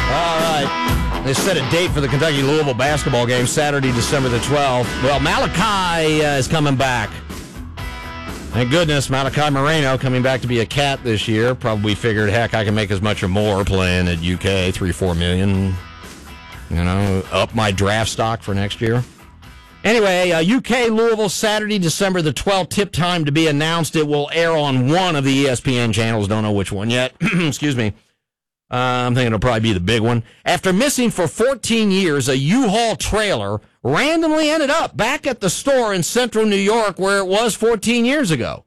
All right. They set a date for the Kentucky-Louisville basketball game, Saturday, December the 12th. Well, Malachi is coming back. Thank goodness, Malachi Moreno coming back to be a Cat this year. Probably figured, heck, I can make as much or more playing at UK, $3-4 million. You know, up my draft stock for next year. Anyway, UK Louisville, Saturday, December the 12th. Tip time to be announced. It will air on one of the ESPN channels. Don't know which one yet. Excuse me. I'm thinking it'll probably be the big one. After missing for 14 years, a U-Haul trailer randomly ended up back at the store in central New York where it was 14 years ago.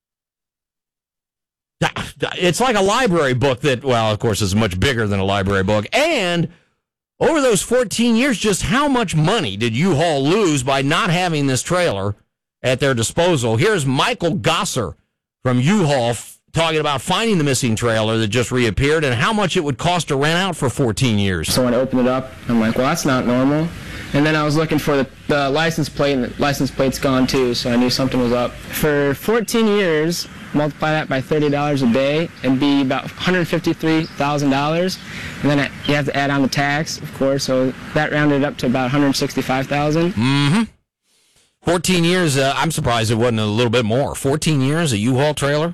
It's like a library book that, well, of course, is much bigger than a library book. And over those 14 years, just how much money did U-Haul lose by not having this trailer at their disposal? Here's Michael Gosser from U-Haul talking about finding the missing trailer that just reappeared and how much it would cost to rent out for 14 years. So when I opened it up, I'm like, well, that's not normal. And then I was looking for the license plate, and the license plate's gone too, so I knew something was up. For 14 years, multiply that by $30 a day, it'd be about $153,000. And then you have to add on the tax, of course, so that rounded up to about $165,000. Mm-hmm. 14 years, I'm surprised it wasn't a little bit more. 14 years, a U-Haul trailer?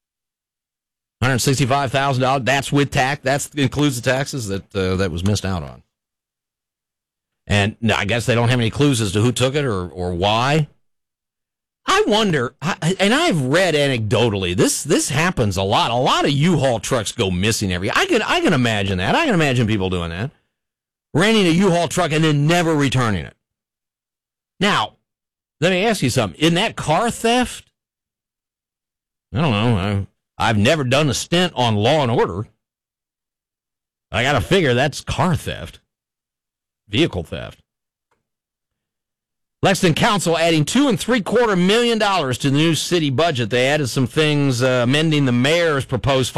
$165,000. That's with tax. That includes the taxes that was missed out on. And I guess they don't have any clues as to who took it or why. I wonder, and I've read anecdotally, this happens a lot. A lot of U-Haul trucks go missing every year. I can imagine that. I can imagine people doing that. Renting a U-Haul truck and then never returning it. Now, let me ask you something. Isn't that car theft? I don't know. I've never done a stint on Law and Order. I got to figure that's car theft, vehicle theft. Lexington Council adding $2.75 million to the new city budget. They added some things, amending the mayor's proposed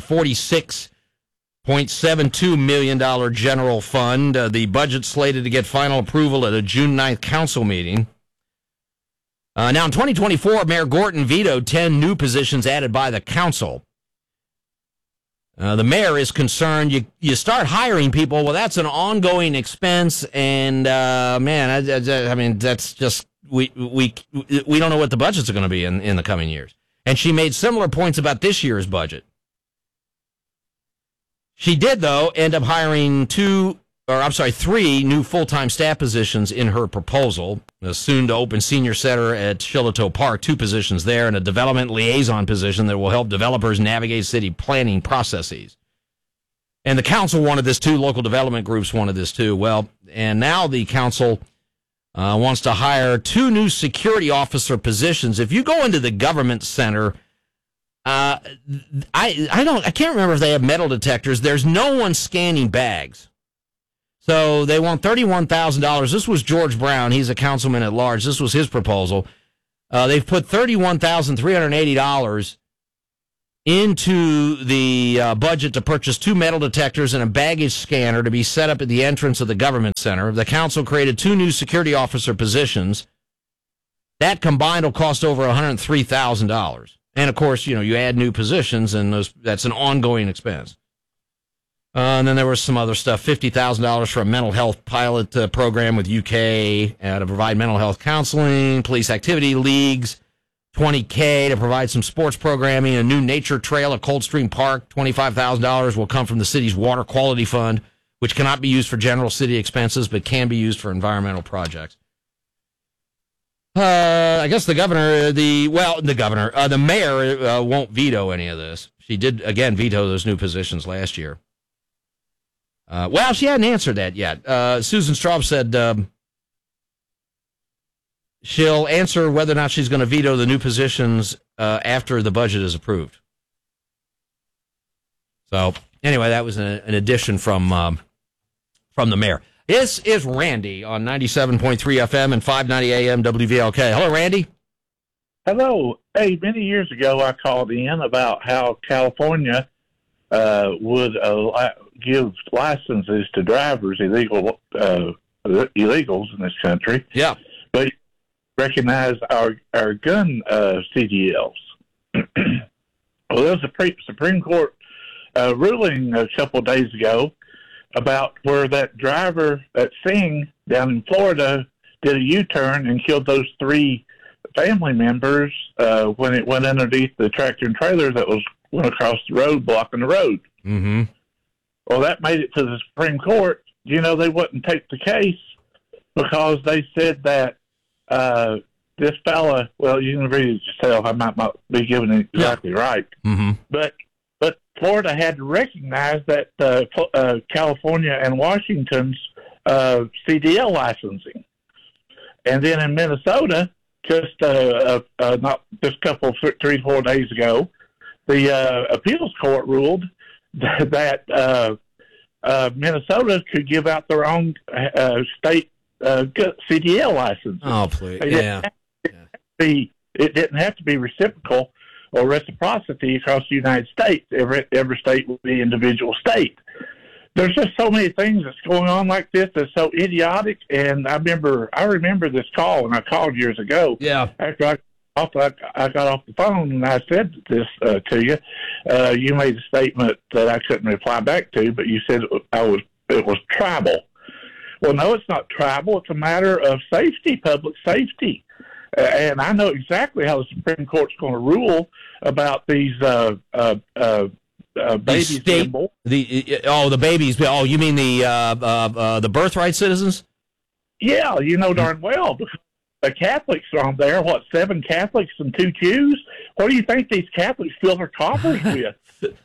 $546.72 million general fund. The budget slated to get final approval at a June 9th council meeting. Now, in 2024, Mayor Gorton vetoed 10 new positions added by the council. The mayor is concerned you start hiring people. Well, that's an ongoing expense, and I mean, that's just we don't know what the budgets are going to be in the coming years. And she made similar points about this year's budget. She did, though, end up hiring three new full-time staff positions in her proposal. A soon-to-open senior center at Shiloh Park, 2 positions there, and a development liaison position that will help developers navigate city planning processes. And the council wanted this too. Local development groups wanted this too. Well, and now the council wants to hire 2 new security officer positions. If you go into the government center, I can't remember if they have metal detectors. There's no one scanning bags. So they want $31,000. This was George Brown. He's a councilman at large. This was his proposal. They've put $31,380 into the budget to purchase 2 metal detectors and a baggage scanner to be set up at the entrance of the government center. The council created 2 new security officer positions. That combined will cost over $103,000. And, of course, you add new positions, and that's an ongoing expense. And then there was some other stuff, $50,000 for a mental health pilot program with UK to provide mental health counseling, police activity leagues, $20K to provide some sports programming, a new nature trail at Coldstream Park, $25,000 will come from the city's water quality fund, which cannot be used for general city expenses, but can be used for environmental projects. I guess the mayor won't veto any of this. She did, again, veto those new positions last year. She hadn't answered that yet. Susan Straub said she'll answer whether or not she's going to veto the new positions after the budget is approved. So, anyway, that was an addition from the mayor. This is Randy on 97.3 FM and 590 AM WVLK. Hello, Randy. Hello. Hey, many years ago I called in about how California would give licenses to drivers, illegals in this country. Yeah. But recognize our gun CDLs. Well, there was a Supreme Court ruling a couple of days ago about where that driver, that Singh down in Florida, did a U-turn and killed those 3 family members when it went underneath the tractor and trailer that went across the road, blocking the road. Mm-hmm. Well, that made it to the Supreme Court. You know, they wouldn't take the case because they said that this fella, well, you can read it yourself. I might not be giving it exactly right. Mm-hmm. But Florida had to recognize that California and Washington's CDL licensing. And then in Minnesota, just not just a couple, 3-4 days ago, the appeals court ruled that Minnesota could give out their own state CDL license. Oh, please. It didn't have to be reciprocal or reciprocity across the United States. Every state will be individual state. There's just so many things that's going on like this that's so idiotic. And I remember this call, and I called years ago. Yeah. After I got off the phone and I said this to you. You made a statement that I couldn't reply back to, but you said it was tribal. Well, no, it's not tribal. It's a matter of safety, public safety. And I know exactly how the Supreme Court's going to rule about these babies being born. The babies. Oh, you mean the birthright citizens? Yeah, you know darn well. Because the Catholics are on there. 7 Catholics and 2 Jews? What do you think these Catholics fill their coffers with?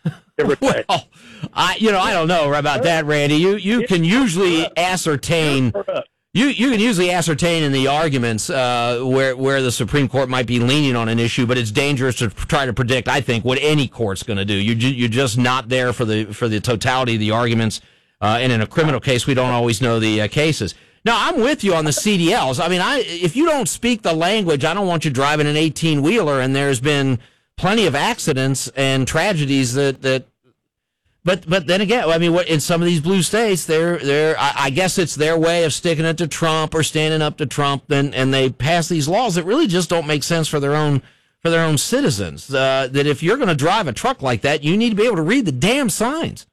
Well, I don't know about that, Randy. You can usually ascertain. You can usually ascertain in the arguments where the Supreme Court might be leaning on an issue, but it's dangerous to try to predict, I think, what any court's going to do. You're just not there for the totality of the arguments, and in a criminal case, we don't always know the cases. Now, I'm with you on the CDLs. I mean, if you don't speak the language, I don't want you driving an 18-wheeler, and there's been plenty of accidents and tragedies that. But then again, I mean, in some of these blue states, I guess it's their way of sticking it to Trump or standing up to Trump, and they pass these laws that really just don't make sense for their own citizens. That if you're going to drive a truck like that, you need to be able to read the damn signs.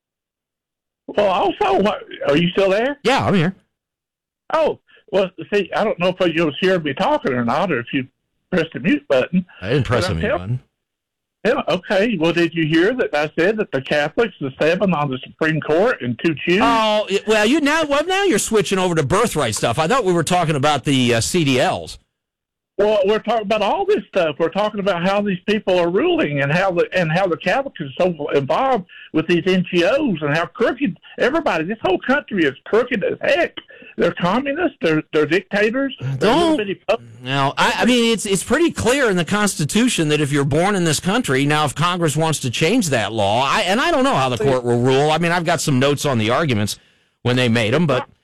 Well, also, are you still there? Yeah, I'm here. Oh, well, see, I don't know if you was hearing me talking or not, or if you pressed the mute button. I didn't press the mute button. Yeah, okay. Well, did you hear that I said that the Catholics, the 7 on the Supreme Court, and 2 Jews? Oh, well, now you're switching over to birthright stuff. I thought we were talking about the CDLs. Well, we're talking about all this stuff. We're talking about how these people are ruling and how the Catholics are so involved with these NGOs and how crooked everybody. This whole country is crooked as heck. They're communists. They're dictators. Now, I mean, it's pretty clear in the Constitution that if you're born in this country, now if Congress wants to change that law, I don't know how the court will rule. I mean, I've got some notes on the arguments when they made them, but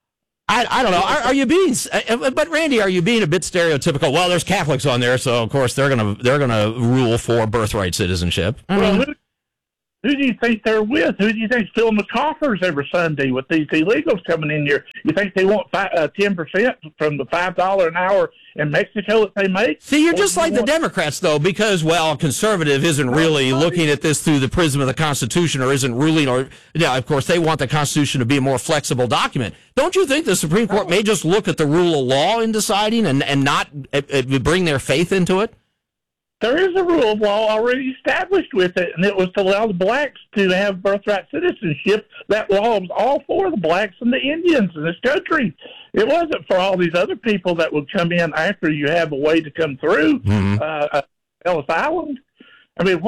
I don't know. Are you being? But Randy, are you being a bit stereotypical? Well, there's Catholics on there, so of course they're gonna rule for birthright citizenship. Well, who do you think they're with? Who do you think's filling the coffers every Sunday with these illegals coming in here? You think they want 10% from the $5 an hour in Mexico that they make? See, you're just like the Democrats, though, because, well, a conservative isn't really looking at this through the prism of the Constitution or isn't ruling, or, of course, they want the Constitution to be a more flexible document. Don't you think the Supreme Court may just look at the rule of law in deciding and not bring their faith into it? There is a rule of law already established with it, and it was to allow the blacks to have birthright citizenship. That law was all for the blacks and the Indians in this country. It wasn't for all these other people that would come in after you have a way to come through Ellis Island. I mean,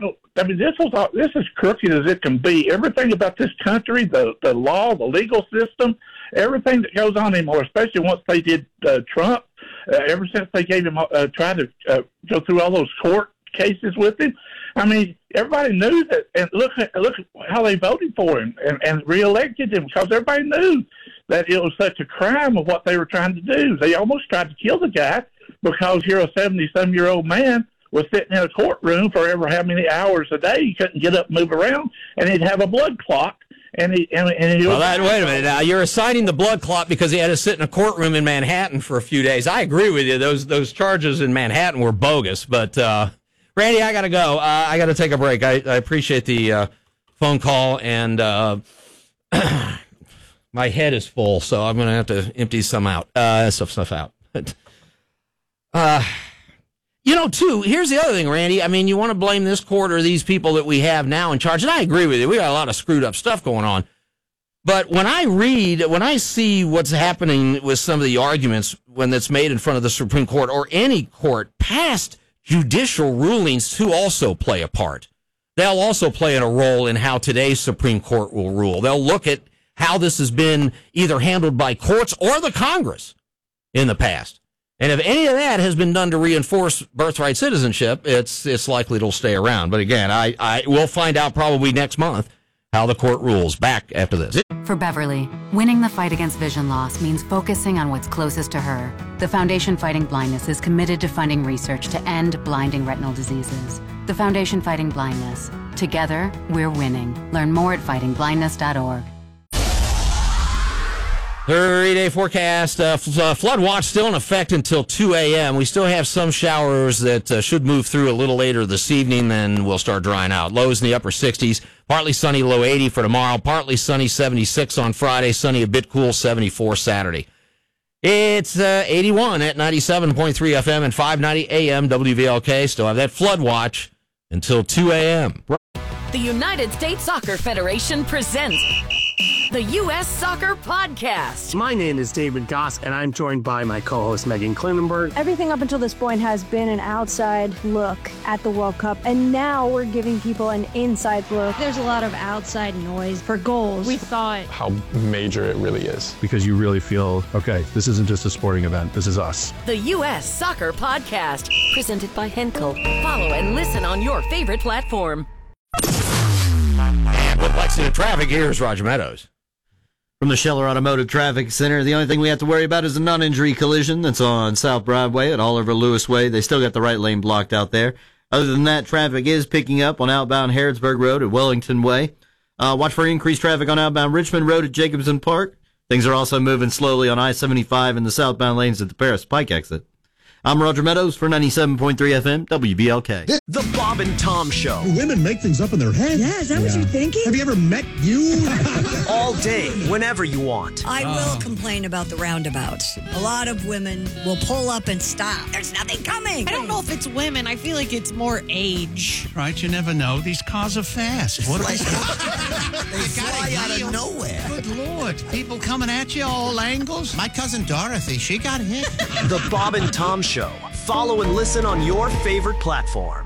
this is crooked as it can be. Everything about this country, the law, the legal system, everything that goes on anymore, especially once they did Trump. Ever since they gave him tried to go through all those court cases with him, I mean, everybody knew that. And look how they voted for him and reelected him because everybody knew that it was such a crime of what they were trying to do. They almost tried to kill the guy because you're a 70-some-year-old man was sitting in a courtroom for ever how many hours a day. He couldn't get up and move around, and he'd have a blood clot. And he wait a minute. Now you're assigning the blood clot because he had to sit in a courtroom in Manhattan for a few days. I agree with you. Those charges in Manhattan were bogus. But Randy, I got to go. I got to take a break. I appreciate the phone call, and My head is full, so I'm going to have to empty some out, stuff out. Too, here's the other thing, Randy. I mean, you want to blame this court or these people that we have now in charge, and I agree with you. We got a lot of screwed up stuff going on. But when I see what's happening with some of the arguments when it's made in front of the Supreme Court or any court, past judicial rulings too also play a part. They'll also play a role in how today's Supreme Court will rule. They'll look at how this has been either handled by courts or the Congress in the past. And if any of that has been done to reinforce birthright citizenship, it's likely it'll stay around. But again, I will find out probably next month how the court rules. Back after this. For Beverly, winning the fight against vision loss means focusing on what's closest to her. The Foundation Fighting Blindness is committed to funding research to end blinding retinal diseases. The Foundation Fighting Blindness. Together, we're winning. Learn more at fightingblindness.org. 30-day forecast. Flood watch still in effect until 2 a.m. We still have some showers that should move through a little later this evening, then we'll start drying out. Lows in the upper 60s. Partly sunny, low 80 for tomorrow. Partly sunny, 76 on Friday. Sunny, a bit cool, 74 Saturday. It's 81 at 97.3 FM and 590 AM WVLK. Still have that flood watch until 2 a.m. The United States Soccer Federation presents the U.S. Soccer Podcast. My name is David Goss, and I'm joined by my co-host Megan Klinenberg. Everything up until this point has been an outside look at the World Cup, and now we're giving people an inside look. There's a lot of outside noise for goals. We thought how major it really is. Because you really feel, okay, this isn't just a sporting event, this is us. The U.S. Soccer Podcast, presented by Henkel. Follow and listen on your favorite platform. And with Lexington traffic, here's Roger Meadows. From the Scheller Automotive Traffic Center, the only thing we have to worry about is a non-injury collision that's on South Broadway at Oliver Lewis Way. They still got the right lane blocked out there. Other than that, traffic is picking up on outbound Harrodsburg Road at Wellington Way. Watch for increased traffic on outbound Richmond Road at Jacobson Park. Things are also moving slowly on I-75 in the southbound lanes at the Paris Pike exit. I'm Roger Meadows for 97.3 FM WBLK. The Bob and Tom Show. Do women make things up in their head? Yeah, is that what you're thinking? Have you ever met you? All day, whenever you want. I will complain about the roundabouts. A lot of women will pull up and stop. There's nothing coming. I don't know if it's women. I feel like it's more age. Right, you never know. These cars are fast. What are they? They fly out of nowhere. Good Lord. People coming at you all angles. My cousin Dorothy, she got hit. The Bob and Tom Show. Follow and listen on your favorite platform.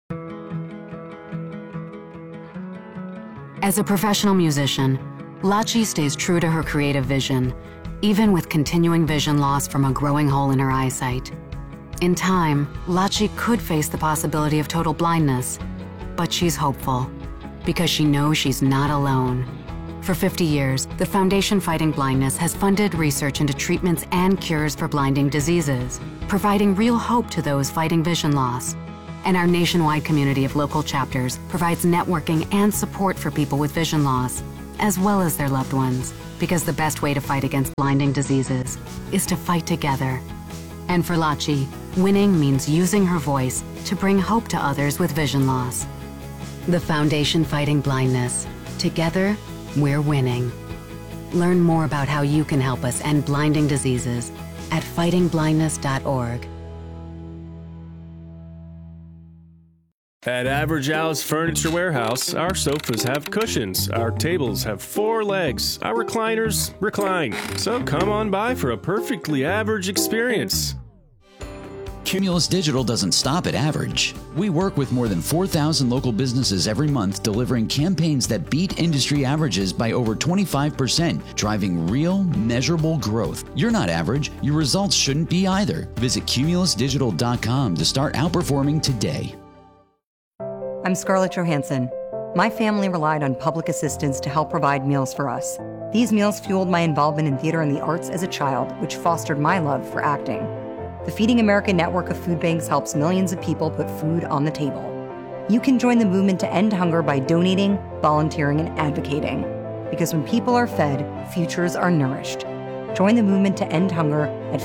As a professional musician, Lachi stays true to her creative vision, even with continuing vision loss from a growing hole in her eyesight. In time, Lachi could face the possibility of total blindness, but she's hopeful because she knows she's not alone. For 50 years, the Foundation Fighting Blindness has funded research into treatments and cures for blinding diseases, providing real hope to those fighting vision loss. And our nationwide community of local chapters provides networking and support for people with vision loss, as well as their loved ones, because the best way to fight against blinding diseases is to fight together. And for Lachi, winning means using her voice to bring hope to others with vision loss. The Foundation Fighting Blindness. Together, we're winning. Learn more about how you can help us end blinding diseases at fightingblindness.org. At Average Al's Furniture Warehouse, our sofas have cushions, our tables have 4 legs, our recliners recline. So come on by for a perfectly average experience. Cumulus Digital doesn't stop at average. We work with more than 4,000 local businesses every month, delivering campaigns that beat industry averages by over 25%, driving real, measurable growth. You're not average. Your results shouldn't be either. Visit cumulusdigital.com to start outperforming today. I'm Scarlett Johansson. My family relied on public assistance to help provide meals for us. These meals fueled my involvement in theater and the arts as a child, which fostered my love for acting. The Feeding America network of food banks helps millions of people put food on the table. You can join the movement to end hunger by donating, volunteering, and advocating. Because when people are fed, futures are nourished. Join the movement to end hunger at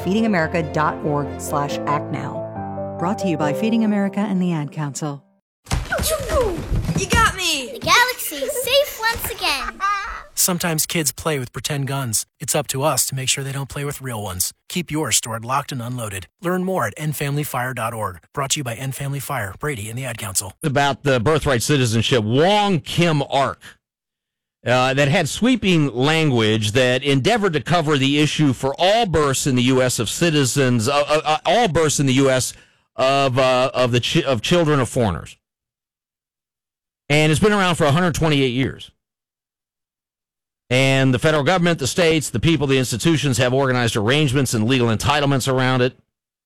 feedingamerica.org/actnow. Brought to you by Feeding America and the Ad Council. You got me! The galaxy is safe once again. Sometimes kids play with pretend guns. It's up to us to make sure they don't play with real ones. Keep yours stored locked and unloaded. Learn more at endfamilyfire.org. Brought to you by End Family Fire, Brady, and the Ad Council. About the birthright citizenship, Wong Kim Ark, that had sweeping language that endeavored to cover the issue for all births in the U.S. of citizens, all births in the U.S. of children of foreigners. And it's been around for 128 years. And the federal government, the states, the people, the institutions have organized arrangements and legal entitlements around it.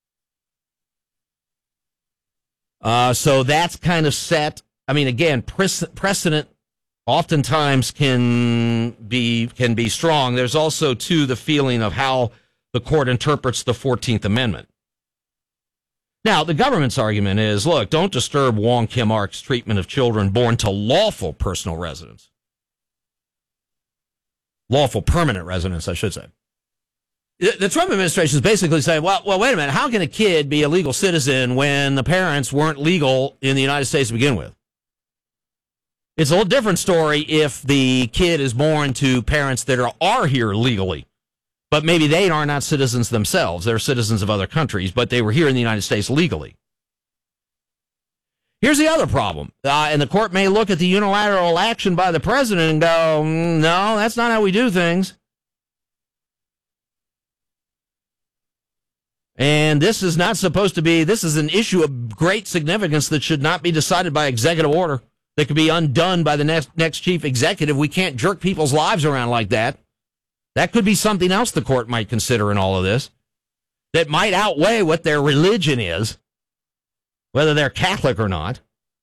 So that's kind of set. I mean, again, precedent oftentimes can be strong. There's also, too, the feeling of how the court interprets the 14th Amendment. Now, the government's argument is, look, don't disturb Wong Kim Ark's treatment of children born to lawful personal residents. Lawful permanent residents, I should say. The Trump administration is basically saying, well, wait a minute. How can a kid be a legal citizen when the parents weren't legal in the United States to begin with? It's a little different story if the kid is born to parents that are here legally, but maybe they are not citizens themselves. They're citizens of other countries, but they were here in the United States legally. Here's the other problem, and the court may look at the unilateral action by the president and go, no, that's not how we do things. And this is not supposed to be, this is an issue of great significance that should not be decided by executive order, that could be undone by the next chief executive. We can't jerk people's lives around like that. That could be something else the court might consider in all of this that might outweigh what their religion is, whether they're Catholic or not.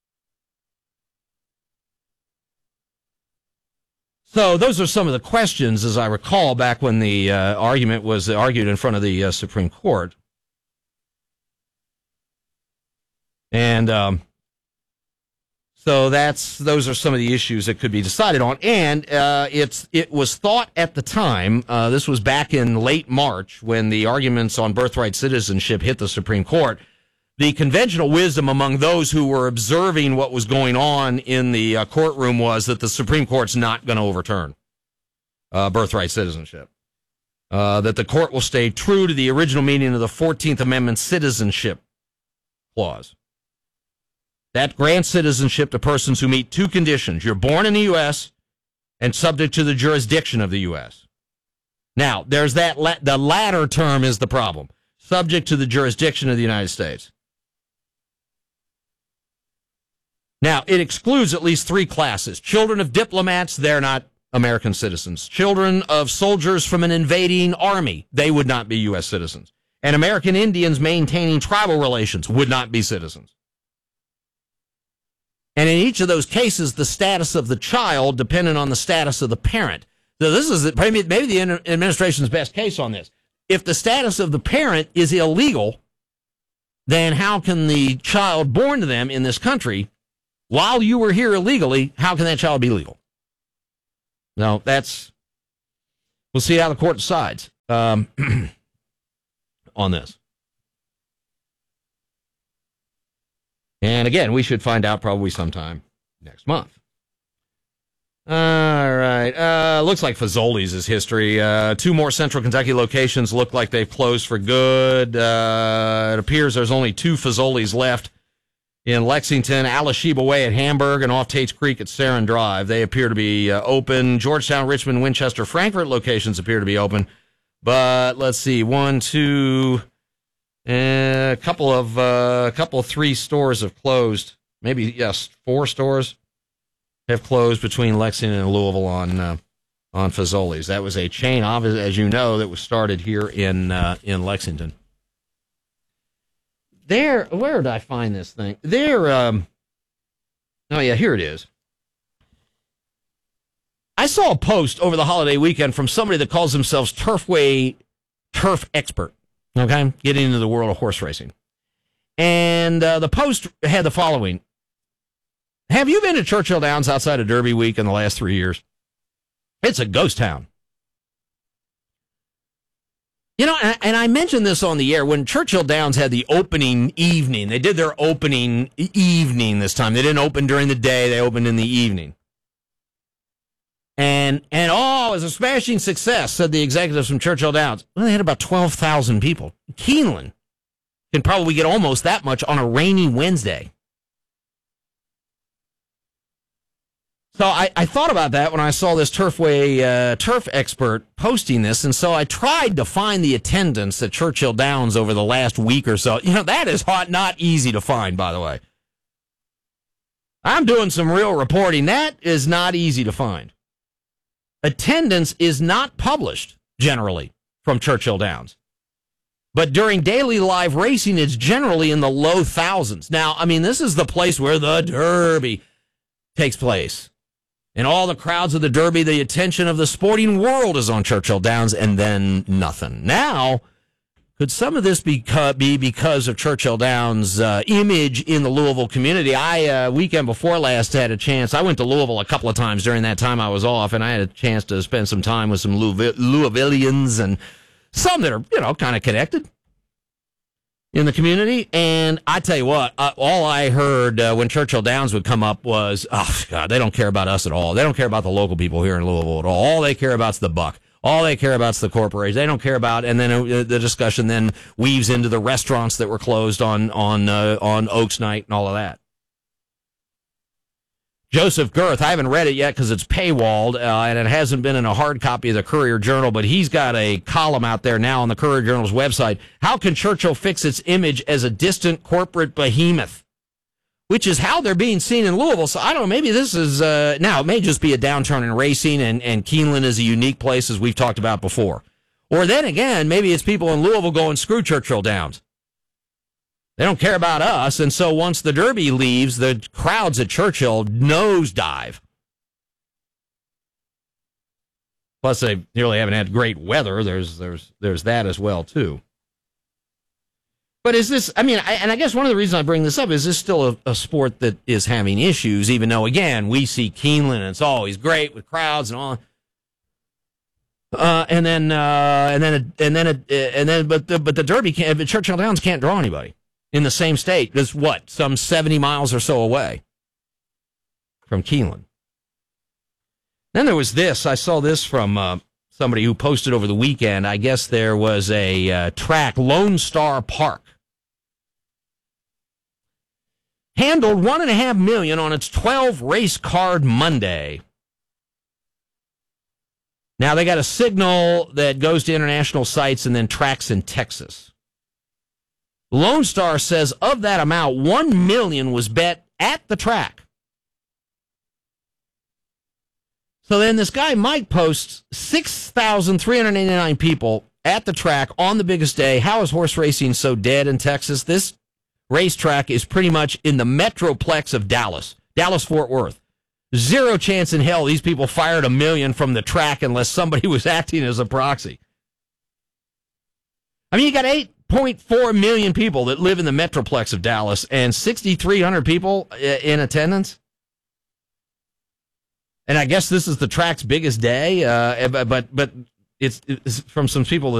So those are some of the questions, as I recall, back when the argument was argued in front of the Supreme Court. And so those are some of the issues that could be decided on. And it was thought at the time, this was back in late March when the arguments on birthright citizenship hit the Supreme Court, the conventional wisdom among those who were observing what was going on in the courtroom was that the Supreme Court's not going to overturn birthright citizenship. That the court will stay true to the original meaning of the 14th Amendment citizenship clause. That grants citizenship to persons who meet two conditions. You're born in the U.S. and subject to the jurisdiction of the U.S. Now, there's that. The latter term is the problem. Subject to the jurisdiction of the United States. Now, it excludes at least three classes. Children of diplomats, they're not American citizens. Children of soldiers from an invading army, they would not be U.S. citizens. And American Indians maintaining tribal relations would not be citizens. And in each of those cases, the status of the child depended on the status of the parent. So this is maybe the administration's best case on this. If the status of the parent is illegal, then how can the child born to them in this country, while you were here illegally, how can that child be legal? No, we'll see how the court decides on this. And again, we should find out probably sometime next month. All right. Looks like Fazoli's is history. Two more Central Kentucky locations look like they've closed for good. It appears there's only two Fazoli's left in Lexington, Alashiba Way at Hamburg, and off Tates Creek at Sarin Drive. They appear to be open. Georgetown, Richmond, Winchester, Frankfort locations appear to be open. But let's see, a couple of three stores have closed. Maybe, yes, 4 stores have closed between Lexington and Louisville on Fazoli's. That was a chain, as you know, that was started here in Lexington. Where did I find this thing? Oh yeah, here it is. I saw a post over the holiday weekend from somebody that calls themselves Turfway Turf Expert. Okay, getting into the world of horse racing. And the post had the following. Have you been to Churchill Downs outside of Derby Week in the last 3 years? It's a ghost town. You know, and I mentioned this on the air, when Churchill Downs had the opening evening. They did their opening evening this time. They didn't open during the day. They opened in the evening. And it was a smashing success, said the executives from Churchill Downs. Well, they had about 12,000 people. Keeneland can probably get almost that much on a rainy Wednesday. So I thought about that when I saw this Turfway turf expert posting this, and so I tried to find the attendance at Churchill Downs over the last week or so. That is not easy to find, by the way. I'm doing some real reporting. That is not easy to find. Attendance is not published, generally, from Churchill Downs. But during daily live racing, it's generally in the low thousands. Now, this is the place where the Derby takes place. And all the crowds of the Derby, the attention of the sporting world is on Churchill Downs, and then nothing. Now, could some of this be because of Churchill Downs' image in the Louisville community? Weekend before last, had a chance. I went to Louisville a couple of times during that time I was off, and I had a chance to spend some time with some Louisvillians and some that are, kind of connected in the community. And I tell you what, all I heard when Churchill Downs would come up was, oh, God, they don't care about us at all. They don't care about the local people here in Louisville at all. All they care about is the buck. All they care about is the corporation. They don't care about, and then the discussion then weaves into the restaurants that were closed on Oaks Night and all of that. Joseph Girth, I haven't read it yet because it's paywalled, and it hasn't been in a hard copy of the Courier-Journal, but he's got a column out there now on the Courier-Journal's website. How can Churchill fix its image as a distant corporate behemoth? Which is how they're being seen in Louisville. So I don't know, maybe this is, now it may just be a downturn in racing, and Keeneland is a unique place, as we've talked about before. Or then again, maybe it's people in Louisville going, screw Churchill Downs. They don't care about us, and so once the Derby leaves, the crowds at Churchill nosedive. Plus, they really haven't had great weather. There's that as well, too. But is this, and I guess one of the reasons I bring this up is this still a sport that is having issues, even though, again, we see Keeneland, and it's always great with crowds and all. But the Derby can't, but Churchill Downs can't draw anybody in the same state. It's some 70 miles or so away from Keeneland. Then there was this. I saw this from somebody who posted over the weekend. I guess there was a track, Lone Star Park, handled $1.5 million on its 12 race card Monday. Now they got a signal that goes to international sites and then tracks in Texas. Lone Star says of that amount, $1 million was bet at the track. So then this guy, Mike, posts 6,389 people at the track on the biggest day. How is horse racing so dead in Texas? This racetrack is pretty much in the metroplex of Dallas-Fort Worth. Zero chance in hell these people fired $1 million from the track unless somebody was acting as a proxy. You got 8.4 million people that live in the metroplex of Dallas and 6,300 people in attendance. And I guess this is the track's biggest day, but it's from some people